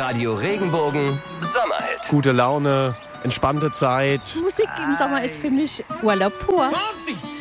Radio Regenbogen Sommerhit. Gute Laune, entspannte Zeit. Musik im Sommer ist für mich Urlaub pur.